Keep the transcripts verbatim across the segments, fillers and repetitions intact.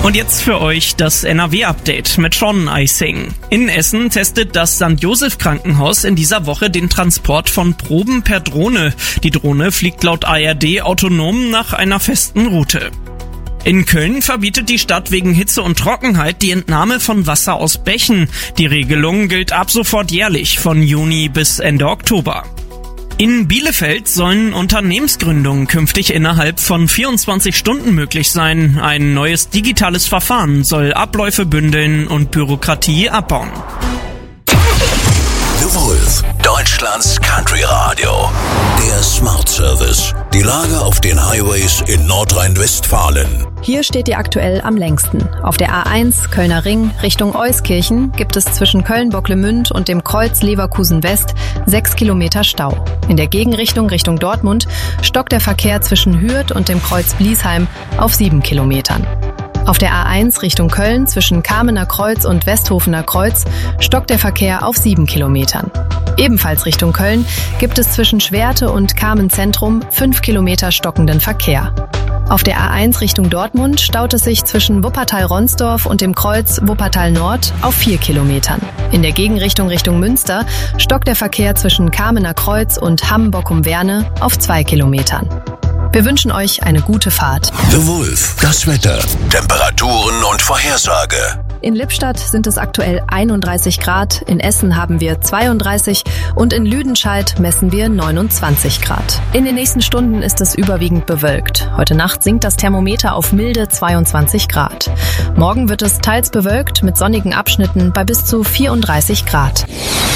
Und jetzt für euch das N R W-Update mit Sean Eising. In Essen testet das Sankt Joseph Krankenhaus in dieser Woche den Transport von Proben per Drohne. Die Drohne fliegt laut A R D autonom nach einer festen Route. In Köln verbietet die Stadt wegen Hitze und Trockenheit die Entnahme von Wasser aus Bächen. Die Regelung gilt ab sofort jährlich von Juni bis Ende Oktober. In Bielefeld sollen Unternehmensgründungen künftig innerhalb von vierundzwanzig Stunden möglich sein. Ein neues digitales Verfahren soll Abläufe bündeln und Bürokratie abbauen. The Wolf, Deutschlands Country Radio. Der Smart Service. Die Lage auf den Highways in Nordrhein-Westfalen. Hier steht ihr aktuell am längsten. Auf der A eins Kölner Ring Richtung Euskirchen gibt es zwischen Köln-Bocklemünd und dem Kreuz Leverkusen West sechs Kilometer Stau. In der Gegenrichtung Richtung Dortmund stockt der Verkehr zwischen Hürth und dem Kreuz Bliesheim auf sieben Kilometern. Auf der A eins Richtung Köln zwischen Kamener Kreuz und Westhofener Kreuz stockt der Verkehr auf sieben Kilometern. Ebenfalls Richtung Köln gibt es zwischen Schwerte und Kamen Zentrum fünf Kilometer stockenden Verkehr. Auf der A eins Richtung Dortmund staut es sich zwischen Wuppertal-Ronsdorf und dem Kreuz Wuppertal Nord auf vier Kilometern. In der Gegenrichtung Richtung Münster stockt der Verkehr zwischen Kamener Kreuz und Hamm-Bockum-Werne auf zwei Kilometern. Wir wünschen euch eine gute Fahrt. The Wolf, das Wetter, Temperaturen und Vorhersage. In Lippstadt sind es aktuell einunddreißig Grad, in Essen haben wir zweiunddreißig und in Lüdenscheid messen wir neunundzwanzig Grad. In den nächsten Stunden ist es überwiegend bewölkt. Heute Nacht sinkt das Thermometer auf milde zweiundzwanzig Grad. Morgen wird es teils bewölkt mit sonnigen Abschnitten bei bis zu vierunddreißig Grad.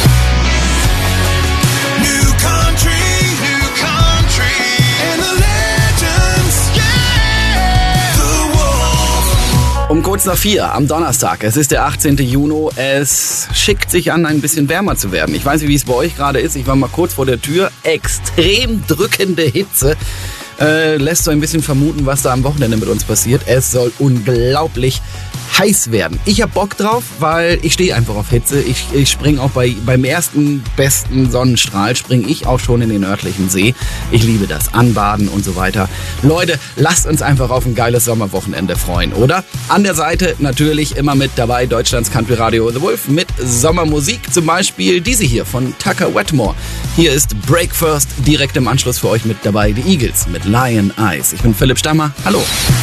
Um kurz nach vier am Donnerstag. Es ist der achtzehnten Juni. Es schickt sich an, ein bisschen wärmer zu werden. Ich weiß nicht, wie es bei euch gerade ist. Ich war mal kurz vor der Tür. Extrem drückende Hitze. Äh, lässt so ein bisschen vermuten, was da am Wochenende mit uns passiert. Es soll unglaublich heiß werden. Ich hab Bock drauf, weil ich stehe einfach auf Hitze. Ich, ich springe auch bei, beim ersten besten Sonnenstrahl, springe ich auch schon in den örtlichen See. Ich liebe das. Anbaden und so weiter. Leute, lasst uns einfach auf ein geiles Sommerwochenende freuen, oder? An der Seite natürlich immer mit dabei Deutschlands Country Radio The Wolf mit Sommermusik. Zum Beispiel diese hier von Tucker Wetmore. Hier ist Break First direkt im Anschluss für euch mit dabei die Eagles mit Lion Eyes. Ich bin Philipp Stammer. Hallo.